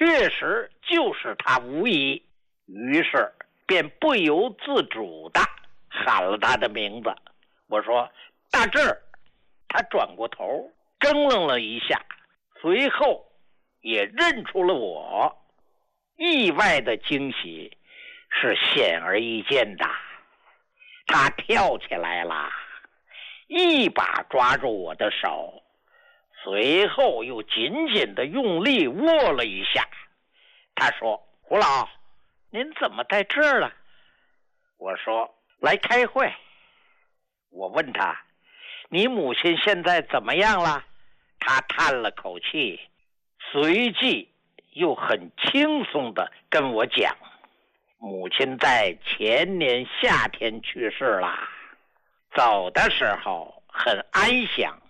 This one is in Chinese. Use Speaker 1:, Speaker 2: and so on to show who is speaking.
Speaker 1: 确实就是他无疑，于是便不由自主地喊了他的名字。我说大志。他转过头怔愣了一下，随后也认出了我。意外的惊喜是显而易见的，他跳起来了，一把抓住我的手，随后又紧紧地用力握了一下。他说：胡老，您怎么在这儿了？我说：来开会。我问他：你母亲现在怎么样了？他叹了口气，随即又很轻松地跟我讲：母亲在前年夏天去世了，走的时候很安详，